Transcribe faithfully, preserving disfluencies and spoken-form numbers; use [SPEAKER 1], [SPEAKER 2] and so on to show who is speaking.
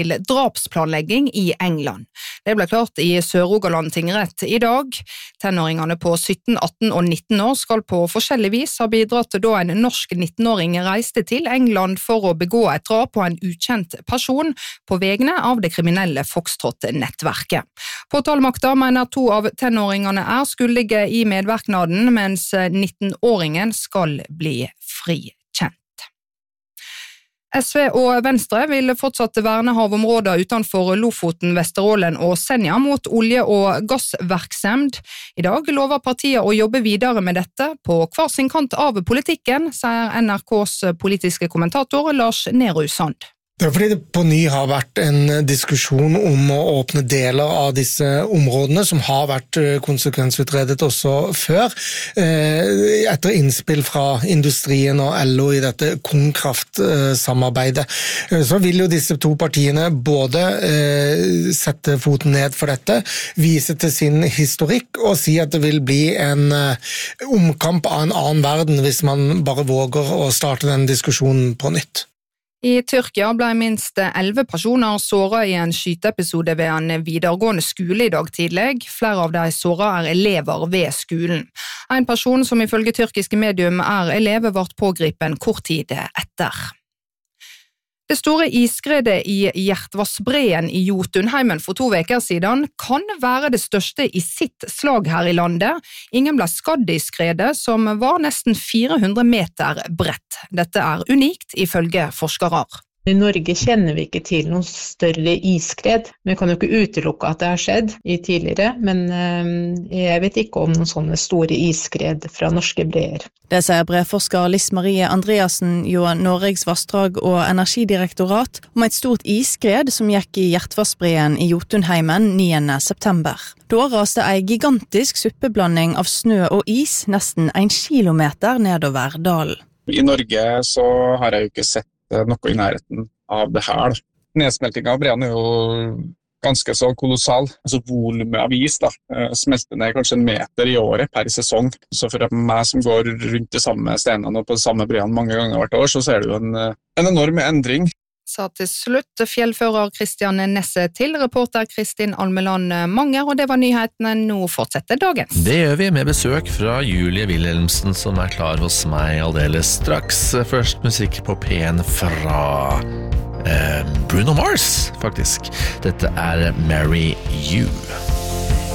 [SPEAKER 1] til drapsplanlegging i England. Det ble klart i Sør-Rogaland tingrett i dag. Tenåringene på sytten, atten og nitten år skal på forskjellig vis ha bidratt da en norsk nittenåring reiste til England for å begå et drap på en ukjent person på vegne av det kriminelle Foxtrot-nettverket. Påtalemakta mener to av tenåringene er skyldige i medvirknaden, mens nittenåringen skal bli frikjent. S V og Venstre vil fortsatt verne havområder utenfor Lofoten, Vesterålen og Senja mot olje- og gassverksemd. I dag lover partiet å jobbe videre med dette på hver sin kant av politikken, sier N R K's politiske kommentator Lars Nehru Sand.
[SPEAKER 2] Det er fordi det på ny har vært en diskusjon om å åpne deler av disse områdene som har vært konsekvensutredet også før, etter innspill fra industrien og L O i dette Konkraft-samarbeidet. Så vil jo disse to partiene både sette foten ned for dette, vise til sin historikk og si at det vil bli en omkamp av en annen verden hvis man bare våger å starte den diskusjonen på nytt.
[SPEAKER 1] I Tyrkia ble minst elleve personer såret i en skyteepisode ved en videregående skole i dag tidlig. Flere av de såret er elever ved skolen. En person som ifølge tyrkiske medium er elev ble pågripen kort tid etter. Det store isskredet i Hjertvassbreen i Jotunheimen for to veker siden kan være det største i sitt slag her i landet. Ingen ble skadd i skredet, som var nesten fire hundre meter bredt. Dette er unikt ifølge forskere.
[SPEAKER 3] I Norge kjenner vi ikke til noen større isskred, men vi kan jo ikke utelukke at det har skjedd i tidligere, men jeg vet ikke om noen sånne store isskred fra norske breer.
[SPEAKER 4] Det sier brevforsker Liss Marie Andreassen jo Norges vassdrag- og energidirektorat om et stort isskred som gikk i Hjertvassbreen i Jotunheimen niende september. Da raste ei gigantisk suppeblanding av snø og is nesten en kilometer nedover dalen.
[SPEAKER 5] I Norge så har jeg jo ikke sett noe i nærheten av det her. Nedsmeltingen av breen er jo ganske så kolossal. Altså volumet av is da, smelter ned kanskje en meter i året per sesong. Så for meg som går rundt de samme steinene og på de samme breen mange ganger hvert år, så ser du en, en enorm endring.
[SPEAKER 1] Sa til slutt fjellfører Kristian Nesse til reporter Kristin Almeland Manger, og det var nyhetene. Nå fortsetter dagens.
[SPEAKER 6] Det gjør vi med besøk fra Julie Wilhelmsen, som er klar hos meg aldeles straks. Først musikk på P en fra eh, Bruno Mars, faktisk. Dette er Marry You.